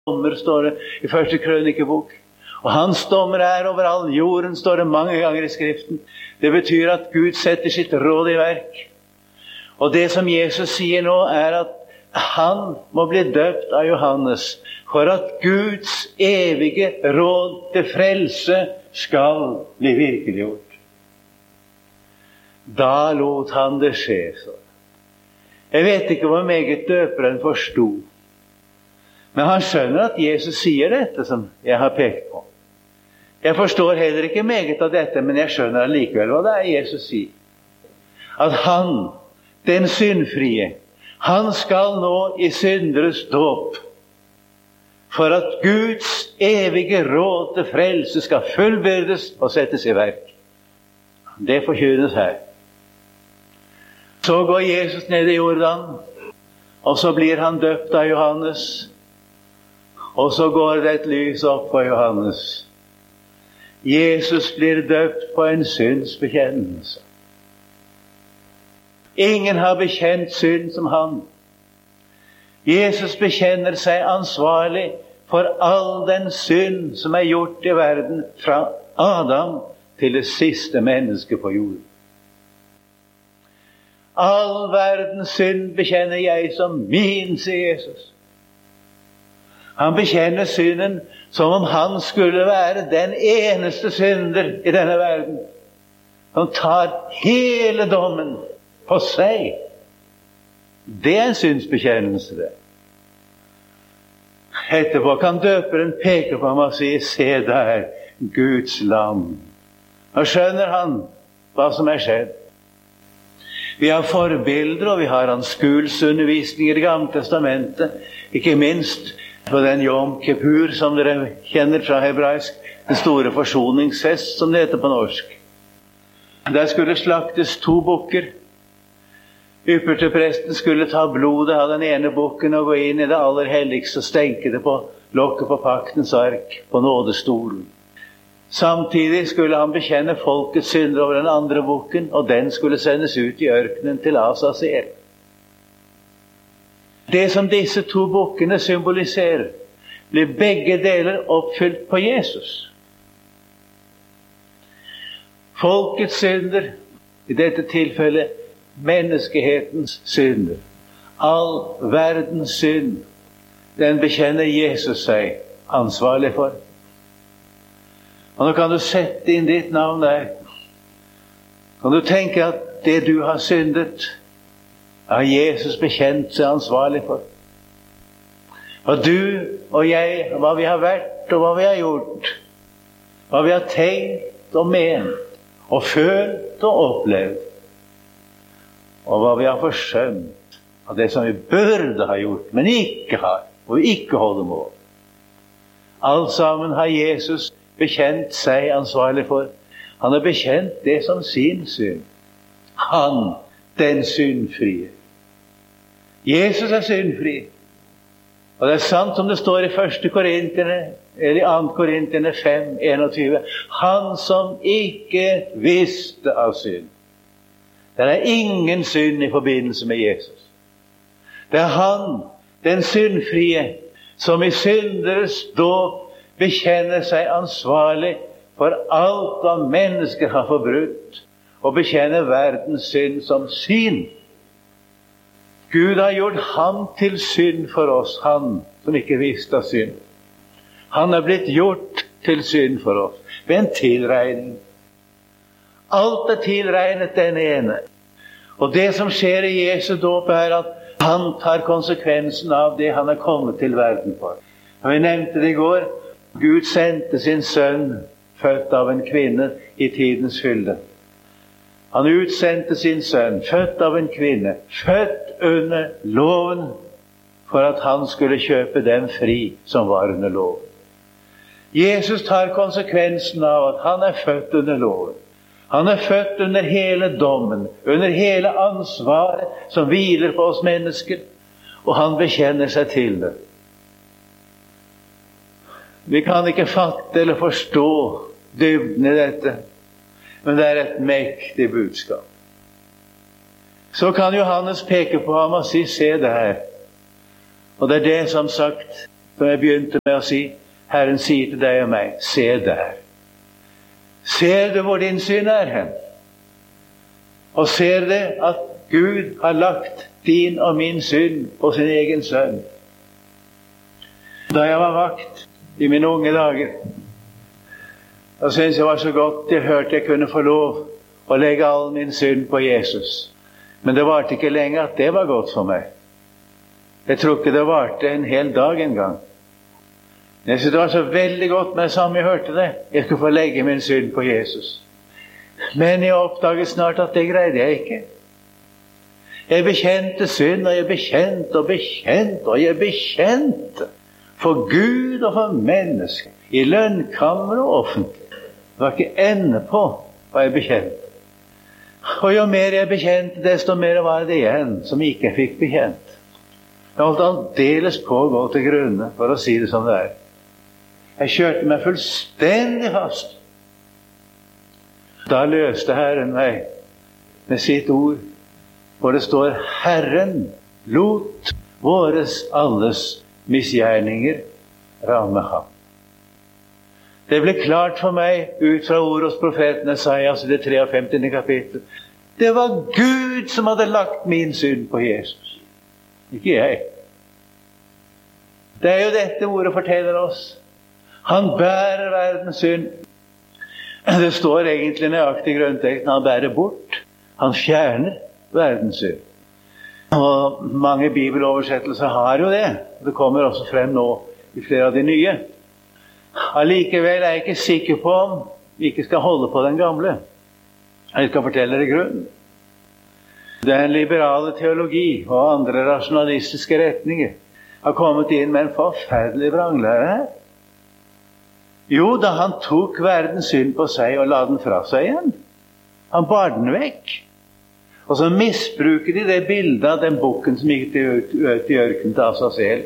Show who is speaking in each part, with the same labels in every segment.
Speaker 1: dommer, står det i første krønikebok. Og hans dommer over all jorden, står det mange ganger i Skriften. Det betyr at Gud setter sitt råd i verk. Og det som Jesus sier nå at han må bli døpt av Johannes, for at Guds evige råd til frelse skal bli virkeliggjort. Da lot han det skje, så. Jeg vet ikke hvor meget døperen forstod. Men han skjønner at Jesus sier dette som jeg har pekt på. Jeg forstår heller ikke meget av dette, men jeg skjønner likevel hva det Jesus sier. At han, den syndfrie, han skal nå i synderes dåp, for at Guds evige råd til frelse skal fullbyrdes og settes i verk. Det forkynnes her. Så går Jesus ned i Jordan, og så blir han døpt av Johannes, og så går det et lys opp for Johannes. Jesus blir døpt på en syndsbekjennelse. Ingen har bekjent synd som han. Jesus bekjenner seg ansvarlig for all den synd som gjort i verden fra Adam til det siste mennesket på jorden. All verdens synd bekjenner jeg som min, sier Jesus. Han bekjenner synden som om han skulle være den eneste synder i denne verden, som tar hele dommen på seg. Det en syndsbekjennelse, det. Etterpå kan døperen peke på ham og si, se der, Guds lam. Nå skjønner han hva som skjedd. Vi har forbilder, og vi har anskuelsesundervisning i Det gamle testamentet, ikke minst på den Yom Kippur, som dere kjenner fra hebraisk, den store forsoningsfest, som det heter på norsk. Der skulle slaktes 2 bukker. Ypperstepresten skulle ta blodet av den ene bukken og gå inn i det aller helligste og stenke det på lokket på paktens ark, på nådestolen. Samtidig skulle han bekjenne folkets synder over den andre bukken, og den skulle sendes ut i ørkenen til Azazel. Det som disse 2 bukkene symboliserer, blir begge deler oppfylt på Jesus. Folkets synder, i dette tilfellet menneskehetens synder, all verdens synd, den bekjenner Jesus seg ansvarlig for. Og nå kan du sette inn ditt navn der. Kan du tenke at det du har syndet, har Jesus bekjent seg ansvarlig for. Og du og jeg, hva vi har vært og hva vi har gjort, hva vi har tenkt og ment, og følt og opplevd, og hva vi har forsømt av det som vi burde ha gjort, men ikke har, og vi ikke holder mål. Alt sammen har Jesus bekjent seg ansvarlig for. Han har bekjent det som sin synd. Han, den syndfrie. Jesus er syndfri. Og det er sant som det står i 1. Korinterne, eller i 2. Korinterne 5, 21. Han som ikke visste av synd. Det er ingen synd i forbindelse med Jesus. Det er han, den syndfrie, som i synderes dåp bekjenner seg ansvarlig for alt hva mennesker har forbrutt, og bekjenner verdens synd som sin. Gud har gjort ham til synd for oss, han som ikke visste av synd. Han er blitt gjort til synd for oss, ved en tilregning. Alt er tilregnet den ene. Og det som skjer i Jesu dåp er at han tar konsekvensen av det han er kommet til verden for. Og vi nevnte det i går, Gud sendte sin sønn, født av en kvinne, i tidens fylde. Han utsendte sin sønn, født av en kvinne, født under loven, for at han skulle kjøpe dem fri som var under loven. Jesus tar konsekvensen av at han er født under loven. Han er født under hele dommen, under hele ansvaret som hviler på oss mennesker, og han bekjenner seg til det. Vi kan ikke fatte eller forstå dybden i dette, men det er et mektig budskap. Så kan Johannes peke på ham og si, se det her. Og det er det som sagt, som jeg begynte med å si, Herren sier til deg og meg, se der. Ser du hvor din synd er hen? Og ser du at Gud har lagt din og min synd på sin egen sønn? Da jeg var vakt i mine unge dager, da synes jeg var så godt jeg hørte jeg kunne få lov å legge all min synd på Jesus. Men det varte ikke lenge at det var godt for meg. Jeg tror ikke det varte en hel dag en gang. Jeg synes det var så veldig godt med det samme jeg hørte det. Jeg skulle få legge min synd på Jesus. Men jeg oppdaget snart at det greide jeg ikke. Jeg bekjente synd, og jeg bekjente og bekjente, og jeg bekjente for Gud og for mennesker, i lønnkammer og offentlig. Det var ikke ende på hva jeg bekjente. Og jo mer jeg bekjente, desto mer var det igjen som ikke jeg fikk bekjent. Jeg holdt aldeles på å gå til grunne, for å si det som det er. Jeg kjørte meg fullstendig fast. Da løste Herren meg med sitt ord, hvor det står, Herren lot våres alles misgjerninger ramme ham. Det ble klart for meg ut fra ordet hos profeten Esaias i det 53. kapittel. Det var Gud som hadde lagt min synd på Jesus, ikke jeg. Det er jo dette ordet forteller oss. Han bærer verdens synd. Det står egentlig nøyaktig i grunnteksten. Han bærer bort. Han fjerner verdens synd. Og mange bibeloversettelser har jo det. Det kommer også frem nå i flere av de nye. Allikevel er jeg ikke sikker på om vi ikke skal holde på den gamle. Jeg skal fortelle dere grunnen. Den liberale teologi og andre rasjonalistiske retninger har kommet inn med en forferdelig vranglære her. Jo, da han tok verdens synd på seg og la den fra seg igjen. Han bar den vekk. Og så misbruker de det bildet av den bukken som gikk ut i ørkenen til Azazel.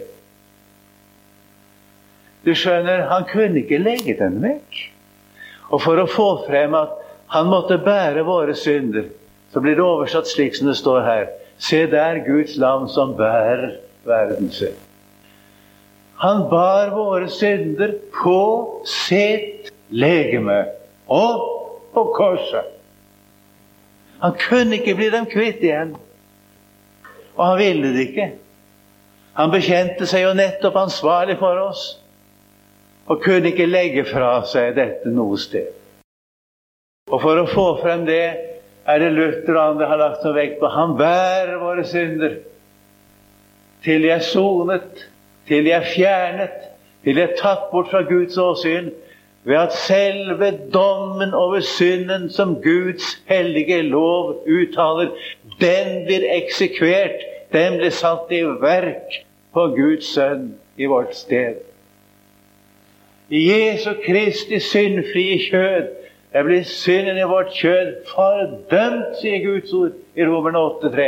Speaker 1: Du skjønner, han kunne ikke legge den vekk. Og for å få frem at han måtte bære våre synder, så blir det oversatt slik som det står her. Se der Guds lam som bærer verdens synd. Han bar våre synder på sitt legeme og på korset. Han kunne ikke bli dem kvitt igjen. Og han ville det ikke. Han bekjente seg jo nettopp ansvarlig for oss, og kunne ikke legge fra seg dette noe sted. Og for å få frem det, er det Luther og andre har lagt seg vekt på. Han bærer våre synder til de er sonet, til de er fjernet, til de er tatt bort fra Guds åsyn, ved at selve dommen over synden som Guds hellige lov uttaler, den blir eksekvert, den blir satt i verk på Guds sønn i vårt sted. I Jesu Kristi syndfrie kjød, der blir synden i vårt kjød fordømt, sier Guds ord i Romerne 8:3.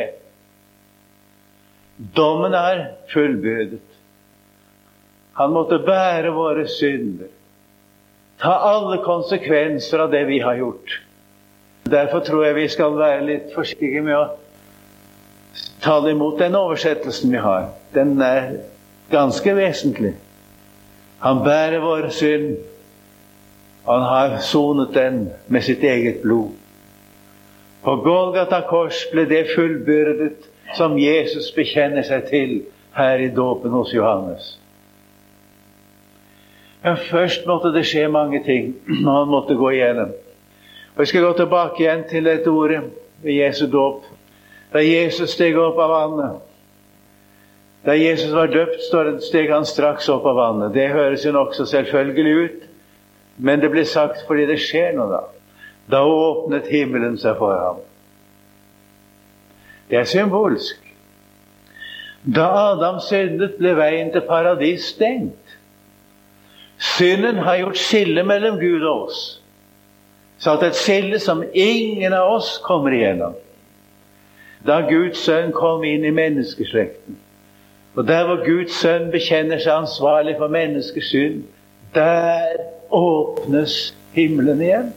Speaker 1: Dommen er fullbyrdet. Han måtte bære våre synder, ta alle konsekvenser av det vi har gjort. Derfor tror jeg vi skal være litt forsiktige med å tale imot den oversettelsen vi har. Den er ganske vesentlig. Han bærer vår synd, og han har sonet den med sitt eget blod. På Golgata kors ble det fullbyrdet som Jesus bekjenner seg til her i dåpen hos Johannes. Men først måtte det skje mange ting, og han måtte gå igjennom. Og jeg skal gå tilbake igjen til dette ordet ved Jesu dåp. Da Jesus steg opp av vannet, da Jesus var døpt, steg han straks opp av vannet. Det høres jo nok så selvfølgelig ut, men det blir sagt fordi det skjer noe da. Da åpnet himmelen seg for ham. Det er symbolsk. Da Adam syndet, ble veien til paradis stengt. Synden har gjort skille mellom Gud og oss. Satt et skille som ingen av oss kommer igjennom. Da Guds sønn kom inn i menneskeslekten, og der hvor Guds sønn bekjenner seg ansvarlig for menneskers synd, der åpnes himmelen igjen.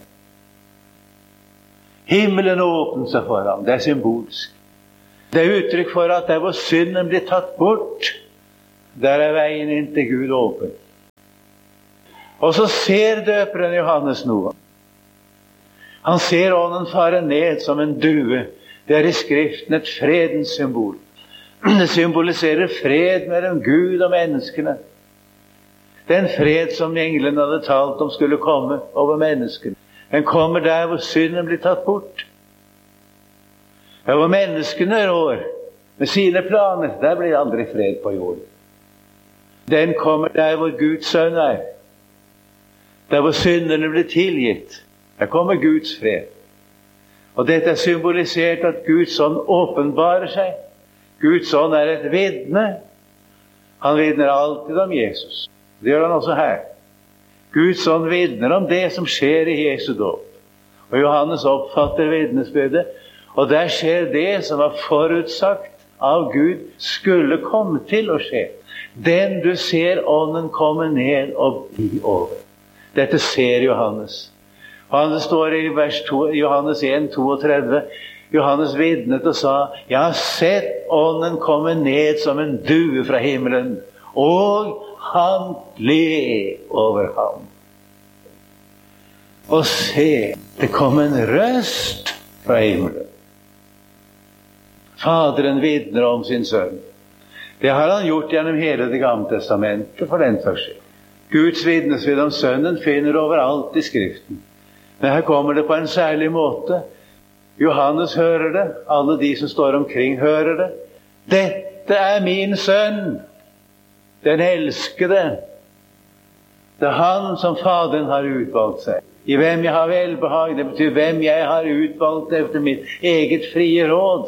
Speaker 1: Himmelen åpner seg for ham. Det er symbolsk. Det er uttrykk for at der hvor synden blir tatt bort, Der er veien inn til Gud åpen. Og så ser døperen Johannes noe. Han ser ånden fare ned som en due. Det er i Skriften et fredens symbol. Det symboliserer fred mellom Gud og menneskene. Den fred som englene hadde talt om skulle komme over menneskene. Den kommer der hvor synden blir tatt bort. Ja, hvor menneskene rår med sine planer, der blir aldri fred på jorden. Den kommer der hvor Guds sønn er. Der hvor synderne blir tilgitt. Der kommer Guds fred. Og dette er symbolisert at Guds ånd åpenbarer seg. Guds ånd er et vitne. Han vitner alltid om Jesus. Det gjør han også her. Guds ånd vitner om det som skjer i Jesu dåp. Og Johannes oppfatter vitnesbyrdet. Og der skjer det som var forutsagt av Gud skulle komme til å skje. Den du ser ånden komme ned og bli over. Dette ser Johannes. Og det står i vers 2, Johannes 1:32. Johannes vitnet og sa, jeg har sett ånden komme ned som en due fra himmelen, og han ble over ham. Og se, det kom en røst fra himmelen. Faderen vitner om sin sønn. Det har han gjort gjennom hele det gamle testamentet, for den saks skyld. Guds vitnesbyrd om sønnen finner overalt i Skriften. Men her kommer det på en særlig måte. Johannes hører det, alle de som står omkring hører det. Dette er min sønn, den elskede. Det er han som Faderen har utvalgt seg. I hvem jeg har velbehag, det betyr hvem jeg har utvalgt efter mitt eget frie råd.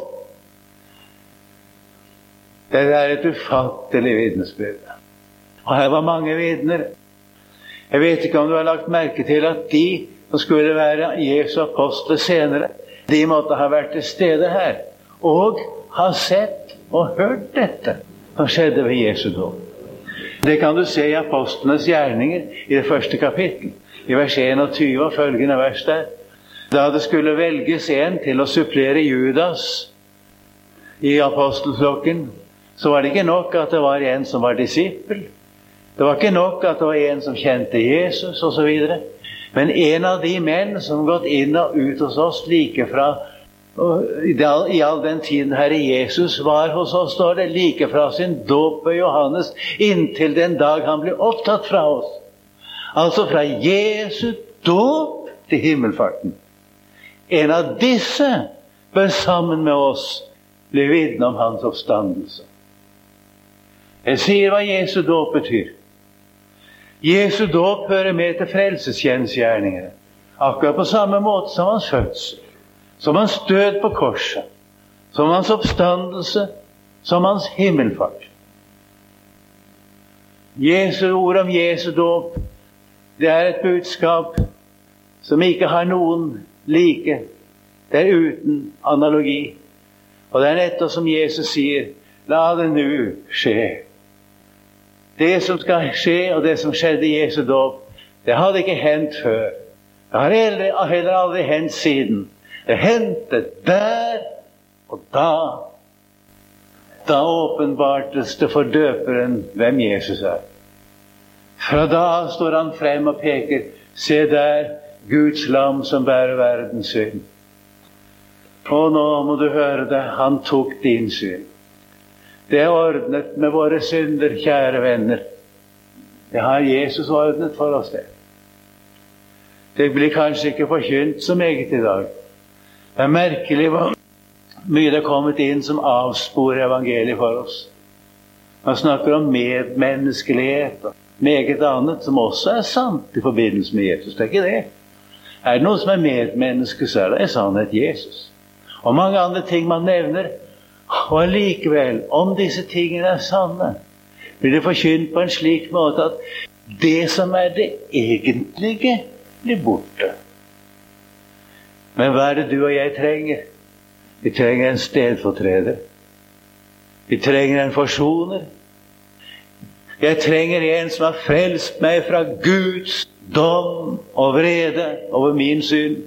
Speaker 1: Det er et ufattelig vitnesbyrd. Og her var mange vitner. Jeg vet ikke om du har lagt merke til at de som skulle være Jesu apostler senere, de måtte ha vært til stede her, og ha sett og hørt dette som skjedde ved Jesu dåp. Det kan du se i apostlenes gjerninger i det første kapittel, i vers 21 og følgende vers der. Da det skulle velges en til å supplere Judas i apostelflokken, så var det ikke nok at det var en som var disippel. Det var ikke nok at det var en som kjente Jesus, og så videre. Men en av de menn som gått inn og ut hos oss like fra, i all den tiden Herre Jesus var hos oss, står det, like fra sin dåp ved Johannes, inntil den dag han ble opptatt fra oss. Altså fra Jesu dåp til himmelfarten. En av disse bør sammen med oss bli vitne om hans oppstandelse. Jeg sier hva Jesu dåp betyr. Jesu dåp hører med til frelseskjensgjerningene, akkurat på samme måte som hans fødsel, som hans død på korset, som hans oppstandelse, som hans himmelfart. Jesu ord om Jesu dåp, det er et budskap som ikke har noen like. Det er uten analogi. Og det er nettopp som Jesus sier, la det nå skje. Det som skal skje, og det som skjedde i Jesu dåp, det hadde ikke hendt før. Det har heller aldri hendt siden. Det hendte der og da. Da åpenbartes det for døperen hvem Jesus er. Fra da står han frem og peker, se der, Guds lam som bærer verdens synd. Og nå må du høre det, han tok din synd. Det er ordnet med våre synder, kjære venner. Det har Jesus ordnet for oss det. Det blir kanskje ikke forkynt så meget i dag. Det er merkelig hvor mye det er kommet inn som avsporer evangeliet for oss. Man snakker om medmenneskelighet og meget annet som også er sant i forbindelse med Jesus. Det er ikke det. Er det noe som er medmenneske, så er det sannhet Jesus. Og mange andre ting man nevner. Og allikevel, om disse tingene er sanne, blir det forkynt på en slik måte at det som er det egentlige blir borte. Men hva er det du og jeg trenger? Vi trenger en stedfortreder. Vi trenger en forsoner. Jeg trenger en som har frelst meg fra Guds dom og vrede over min synd.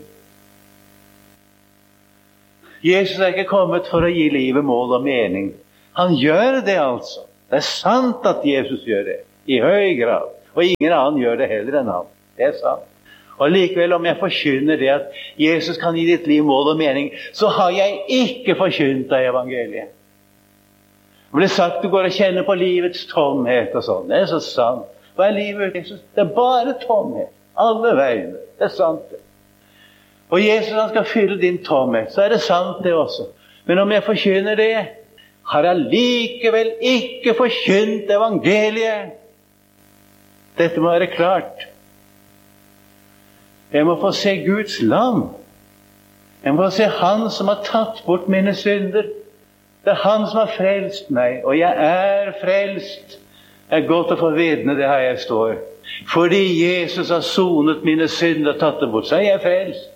Speaker 1: Jesus er ikke kommet for å gi livet mål og mening. Han gjør det altså. Det er sant at Jesus gjør det, i høy grad. Og ingen annen gjør det heller enn han. Det er sant. Og likevel, om jeg forkynner det at Jesus kan gi ditt liv mål og mening, så har jeg ikke forkynt av evangeliet. Det blir sagt du går og kjenner på livets tomhet og sånn. Det er så sant. Hva er livet uten Jesus? Det er bare tomhet. Alle veiene. Det er sant det. Og Jesus han skal fylle din tomhet, så er det sant det også. Men om jeg forkynner det, har jeg likevel ikke forkynt evangeliet. Dette må være klart. Jeg må få se Guds lam. Jeg må få se Han som har tatt bort mine synder. Det er Han som har frelst meg, og jeg er frelst. Det er godt å få vitne det her jeg står. Fordi Jesus har sonet mine synder og tatt det bort, så er jeg frelst.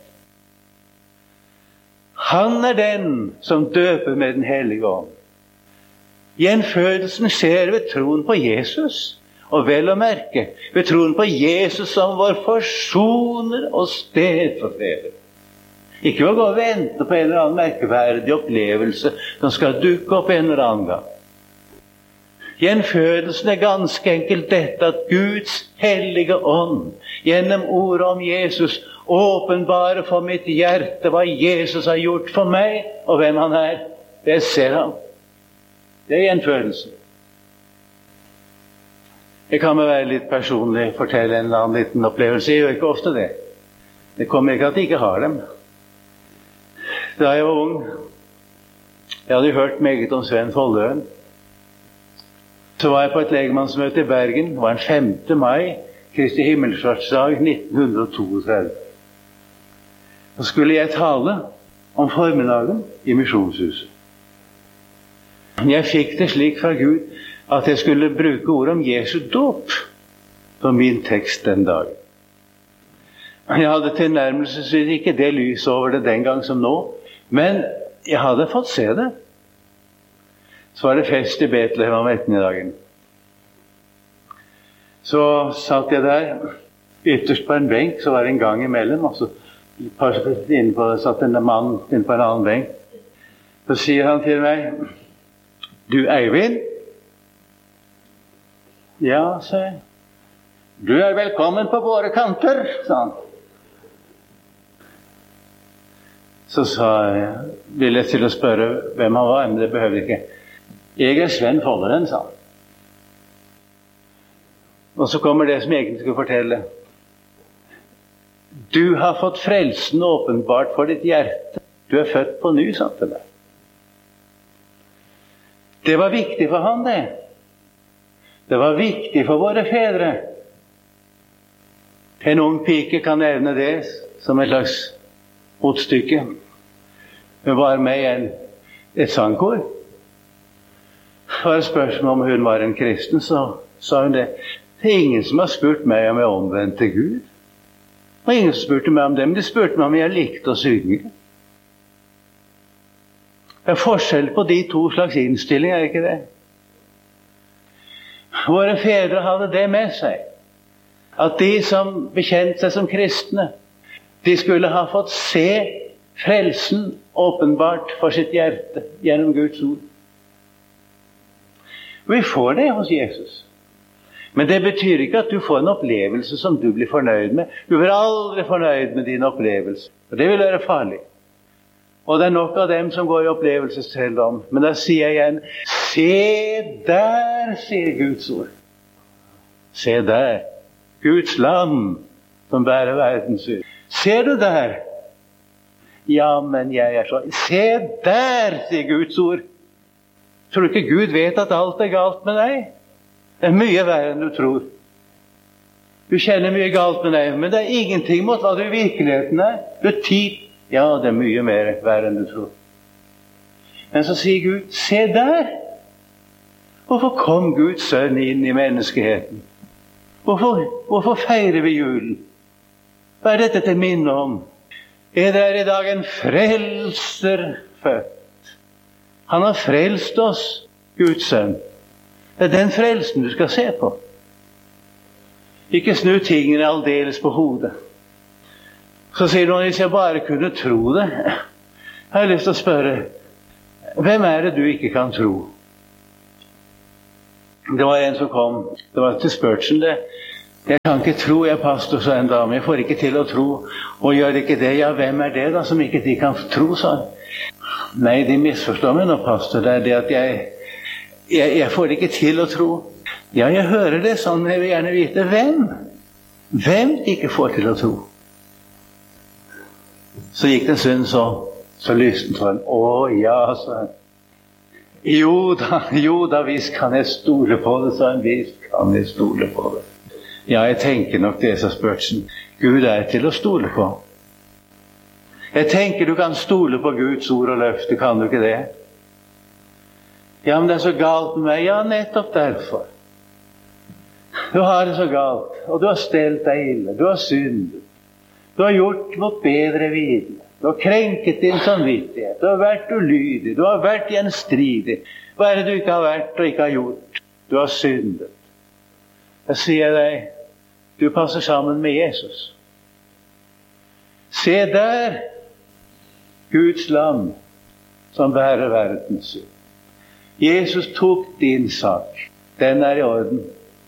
Speaker 1: Han er den som døper med den hellige ånd. Gjenfødelsen skjer ved troen på Jesus. Og vel å merke, ved troen på Jesus som vår forsoner og stedfortreder. Ikke å gå og vente på en eller annen merkverdig opplevelse som skal dukke opp en eller annen gang. Gjenfødelsen er ganske enkelt dette at Guds hellige ånd gjennom ordet om Jesus åpenbare for mitt hjerte hva Jesus har gjort for meg og hvem han er. Det ser han. Det er gjenfødelsen. Jeg kan være litt personlig, fortelle en eller annen liten opplevelse. Jeg gjør ikke ofte det. Det kommer ikke at jeg ikke har dem. Da jeg var ung, jeg hadde hørt meget om Sven Foldøen. Så var jeg på et legemannsmøte i Bergen. Det var den 5. mai, Kristi Himmelsfartsdag 1932. Så skulle jeg tale om formiddagen i Misjonshuset. Jeg fikk det slik fra Gud at jeg skulle bruke ordet om Jesu dåp på min tekst den dagen. Jeg hadde tilnærmelsesvis ikke det lys over det den gang som nå, men jeg hadde fått se det. Så var det fest i Betlehem om ettermiddagen. Så satt jeg der, ytterst på en benk, så var det en gang imellom, og så satt en mann inne på en annen benk. Så sier han til meg, «Du, Eivind?» «Ja», sa jeg. «Du er velkommen på våre kanter», sa han. Så ville jeg til å spørre hvem han var, men det behøvde ikke. «Jeg er Sven Foldøen», sa han. Og så kommer det som jeg egentlig skulle fortelle. «Du har fått frelsen åpenbart for ditt hjerte. Du er født på ny», sa han til meg. Det var viktig for han, det. Det var viktig for våre fedre. En ung pike kan nevne det som et slags motstykke. Hun var med i et sangkor. Det var et spørsmål om hun var en kristen, så sa hun det. Det er ingen som har spurt meg om jeg omvendte Gud. Det var ingen som spurte meg om det, men de spurte meg om jeg likte å synge. Det er forskjell på de to slags innstillinger, er ikke det? Våre fedre hadde det med seg. At de som bekjente seg som kristne, de skulle ha fått se frelsen åpenbart for sitt hjerte gjennom Guds ord. Vi får det hos Jesus. Men det betyr ikke at du får en opplevelse som du blir fornøyd med. Du blir aldri fornøyd med din opplevelse. Og det vil være farlig. Og det er nok av dem som går i opplevelsestrelldom. Men da sier jeg igjen, se der, sier Guds ord. Se der. Guds lam som bærer verdens synd. Ser du der? Ja, men jeg er så... Se der, sier Guds ord. Tror du ikke Gud vet at alt er galt med deg? Det er mye verre enn du tror. Du kjenner mye galt med deg, men det er ingenting mot hva du i virkeligheten er. Du er tid. Ja, det er mye mer verre enn du tror. Men så sier Gud, se der. Hvorfor kom Guds sønn inn i menneskeheten? Hvorfor feirer vi julen? Hva er dette til minne om? Er det i dag en frelser født? Han har frelst oss, Guds sønn. Det er den frelsen du skal se på. Ikke snu tingene aldeles på hodet. Så sier noen, hvis jeg bare kunne tro det. Jeg har lyst til å spørre, hvem er det du ikke kan tro? Det var en som kom, det var til spørsmål det. Jeg kan ikke tro, jeg pastor, sa en dame. Jeg får ikke til å tro. Og gjør ikke det, ja, hvem er det da, som ikke de kan tro, sa han. Nei, de misforstår meg nå, pastor. Det er det at jeg får ikke til å tro. Ja, jeg hører det sånn, men jeg vil gjerne vite hvem. Hvem ikke får til å tro. Så gikk det en stund, så lyste han for en. Å, ja, sa han. Jo da, visst kan jeg stole på det, sa han. Visst kan jeg stole på det. Ja, jeg tenker nok det, sa Spurgeon. Gud er til å stole på. Jeg tenker du kan stole på Guds ord og løfte, kan du ikke det? Ja, men det er så galt med meg. Ja, nettopp derfor. Du har det så galt, og du har stelt deg ille, du har syndet. Du har gjort mot bedre vitende. Du har krenket din samvittighet. Du har vært ulydig. Du har vært gjenstridig. Hva er det du ikke har vært og ikke har gjort? Du har syndet. Jeg sier deg, du passer sammen med Jesus. Se der, Guds lam, som bærer verdens synd. Jesus tok din sak. Den er i orden.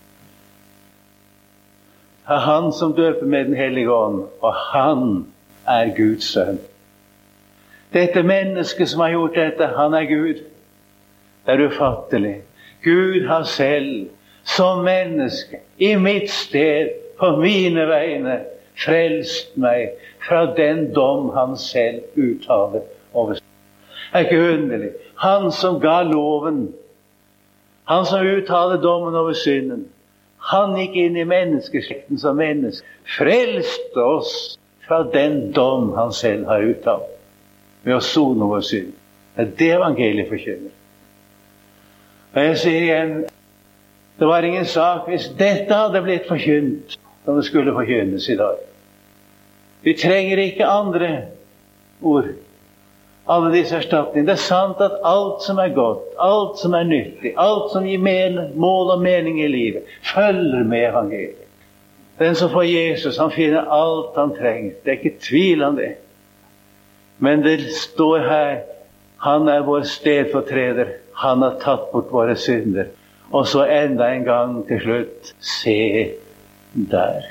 Speaker 1: Det er han som døper med den hellige ånd, og han er Guds sønn. Dette mennesket som har gjort dette, han er Gud. Det er ufattelig. Gud har selv, som menneske, i mitt sted, på mine vegne, frelst meg fra den dom han selv uttaler over seg. Det er ikke underlig. Han som ga loven, han som uttaler dommen over synden, han gikk inn i menneskeslekten som menneske, frelste oss fra den dom han selv har uttalt, ved å sone vår synd. Det er det evangeliet forkynner. Og jeg sier igjen, det var ingen sak hvis dette hadde blitt forkynt som det skulle forkynnes i dag. Vi trenger ikke andre ord, alle disse erstatninger. Det er sant at alt som er godt, alt som er nyttig, alt som gir mål og mening i livet, følger med evangeliet. Den som får Jesus, han finner alt han trenger. Det er ikke tvil om det. Men det står her, han er vår stedfortreder. Han har tatt bort våre synder. Og så enda en gang til slutt, se der.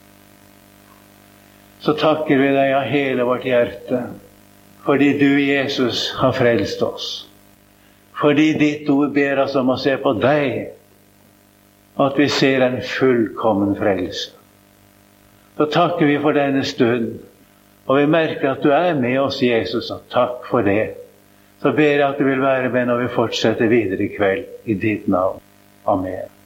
Speaker 1: Så takker vi deg av hele vårt hjerte, fordi du, Jesus, har frelst oss. Fordi ditt ord ber oss om å se på deg, og at vi ser en fullkommen frelse. Så takker vi for denne stund, og vi merker at du er med oss, Jesus, og takk for det. Så ber jeg at du vil være med når vi fortsetter videre i kveld, i ditt navn. Amen.